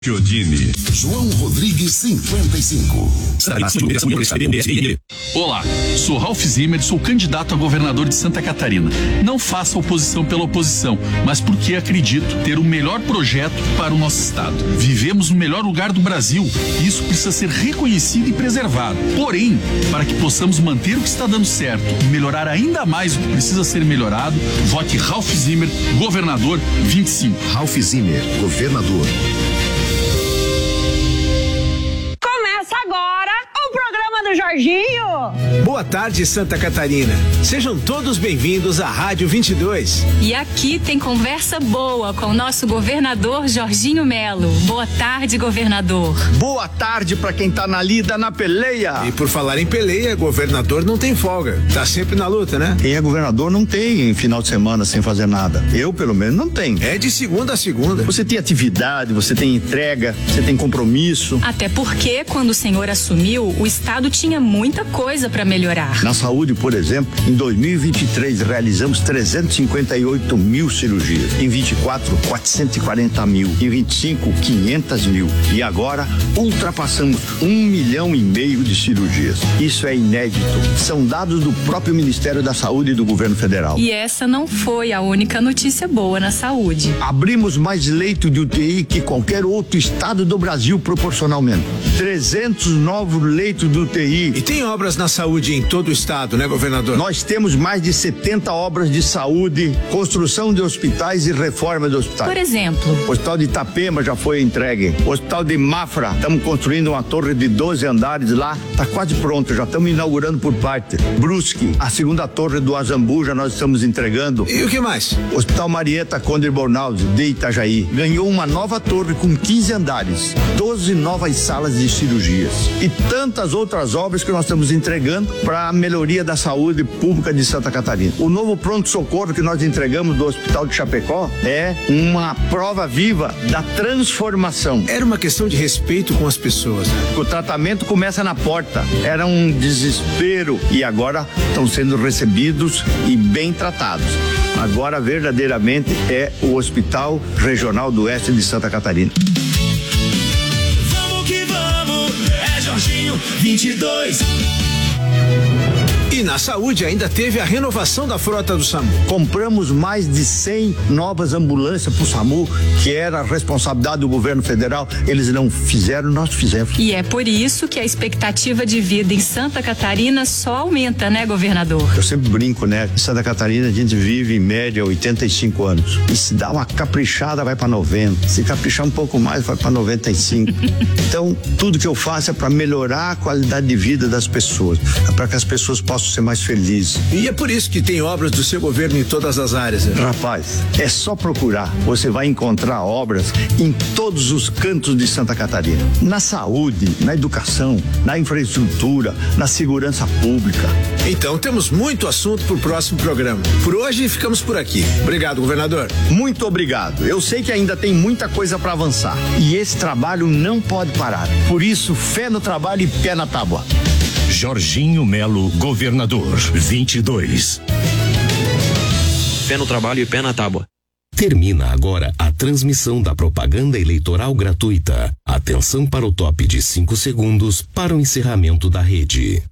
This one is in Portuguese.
Chiodini. João Rodrigues 55. Olá, sou Ralph Zimmer, sou candidato a governador de Santa Catarina. Não faça oposição pela oposição, mas porque acredito ter o melhor projeto para o nosso estado. Vivemos no melhor lugar do Brasil e isso precisa ser reconhecido e preservado. Porém, para que possamos manter o que está dando certo e melhorar ainda mais o que precisa ser melhorado, vote Ralph Zimmer, governador 25. Ralph Zimmer, governador. Agora, o programa do Jorginho. Boa tarde, Santa Catarina. Sejam todos bem-vindos à Rádio 22. E aqui tem conversa boa com o nosso governador Jorginho Melo. Boa tarde, governador. Boa tarde pra quem tá na lida, na peleia. E por falar em peleia, governador não tem folga. Tá sempre na luta, né? Quem é governador não tem final de semana sem fazer nada. Eu, pelo menos, não tenho. É de segunda a segunda. Você tem atividade, você tem entrega, você tem compromisso. Até porque, quando o senhor assumiu, o estado tinha muita coisa para melhorar. Na saúde, por exemplo, em 2023 realizamos 358 mil cirurgias. Em 24, 440 mil. Em 25, 500 mil. E agora ultrapassamos 1,5 milhão de cirurgias. Isso é inédito. São dados do próprio Ministério da Saúde e do governo federal. E essa não foi a única notícia boa na saúde. Abrimos mais leitos de UTI que qualquer outro estado do Brasil proporcionalmente. 300 novos leitos de UTI. E tem obras na saúde em todo o estado, né, governador? Nós temos mais de 70 obras de saúde, construção de hospitais e reforma de hospitais. Por exemplo, o Hospital de Itapema já foi entregue. O Hospital de Mafra, estamos construindo uma torre de 12 andares lá, está quase pronto, já estamos inaugurando por parte. Brusque, a segunda torre do Azambuja nós estamos entregando. E o que mais? Hospital Marieta Conde Bornaldi, de Itajaí, ganhou uma nova torre com 15 andares, 12 novas salas de cirurgias e tantas outras obras que nós estamos entregando para a melhoria da saúde pública de Santa Catarina. O novo pronto-socorro que nós entregamos do Hospital de Chapecó é uma prova viva da transformação. Era uma questão de respeito com as pessoas, né? O tratamento começa na porta. Era um desespero e agora estão sendo recebidos e bem tratados. Agora verdadeiramente é o Hospital Regional do Oeste de Santa Catarina. Vamos que vamos, é Jorginho 22. E na saúde ainda teve a renovação da frota do SAMU. Compramos mais de 100 novas ambulâncias pro SAMU, que era a responsabilidade do governo federal. Eles não fizeram, nós fizemos. E é por isso que a expectativa de vida em Santa Catarina só aumenta, né, governador? Eu sempre brinco, né? Em Santa Catarina a gente vive em média 85 anos. E se dá uma caprichada vai para 90. Se caprichar um pouco mais vai para 95. Então, tudo que eu faço é para melhorar a qualidade de vida das pessoas, para que as pessoas possam ser mais felizes. E é por isso que tem obras do seu governo em todas as áreas, né? Rapaz, é só procurar. Você vai encontrar obras em todos os cantos de Santa Catarina. Na saúde, na educação, na infraestrutura, na segurança pública. Então temos muito assunto pro próximo programa. Por hoje ficamos por aqui. Obrigado, governador. Muito obrigado. Eu sei que ainda tem muita coisa para avançar. E esse trabalho não pode parar. Por isso, fé no trabalho e pé na tábua. Jorginho Melo, governador 22. Pé no trabalho e pé na tábua. Termina agora a transmissão da propaganda eleitoral gratuita. Atenção para o top de 5 segundos para o encerramento da rede.